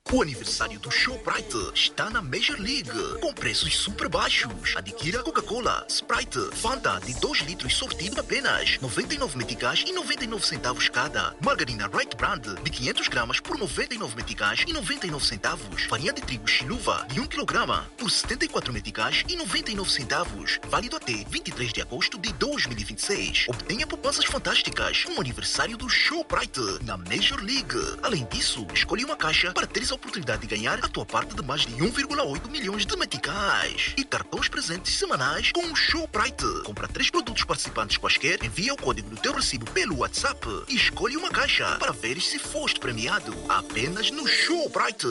O aniversário do Shoprite está na Major League, com preços super baixos. Adquira Coca-Cola, Sprite, Fanta de 2 litros sortido apenas 99 meticais e 99 centavos cada. Margarina Right Brand de 500 gramas por 99 meticais e 99 centavos. Farinha de trigo Chiluva de 1 kg por 74 meticais e 99 centavos. Válido até 23 de agosto de 2026. Obtenha poupanças fantásticas no aniversário do Shoprite na Major League. Além disso, escolha uma caixa para teres a oportunidade de ganhar a tua parte de mais de 1,8 milhões de meticais e cartões presentes semanais com o Shoprite. Compra 3 produtos participantes quaisquer, envia o código do teu recibo pelo WhatsApp e escolhe uma caixa para veres se foste premiado apenas no Shoprite.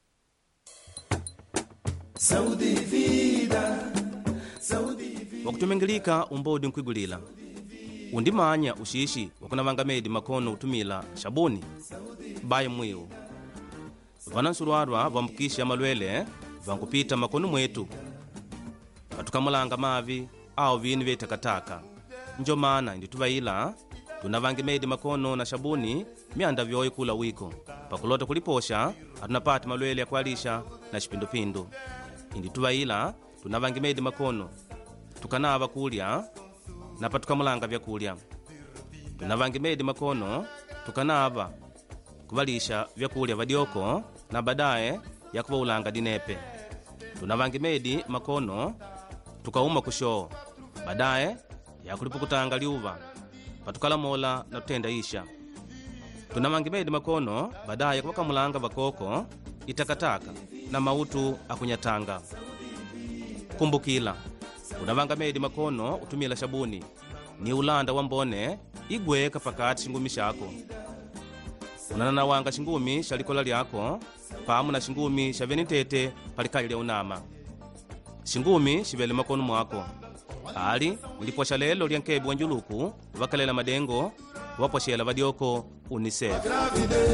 Saúde e vida, saúde e vida. Wakutumengilika umbodi nkwigulila undimanya ushishi wakunavangamedi makono utumila shabuni baye mwiu vanansurwarwa vambukisha malwele vankupita makono mwetu katukamulanga mavi au vinu vye takataka njo mana indi tuvaila tunavangemedi makono na shabuni myanda vyoyi kula wiko pakulota kuliposha atunapati malwele ya kualisha na shipindupindu indi tuvaila tunavangemedi makono tukanava kulya na patukamulanga vyakulya tunavangemedi makono tukanava kuvalisha vyakulya vadyoko na badaye yakuvaulanga dinepe tunavangemedi makono tukauma kushoo badaye yakulipukutanga liuva patukalamola na tutenda isha tunavangemedi makono badaye yakuvakamulanga vakoko itakataka na mautu akunyatanga kumbukila unavangamedi makono utumila shabuni ni ulanda wa mbone igweka pakati shingumi shako unananawanga shingumi shalikola lyako pamu na shingumi shavenitete palikalile unama shingumi shivele makono mwako ali uliposha lelo lyankebi wanjuluku vakalela madengo waposhela vadyoko UNICEF.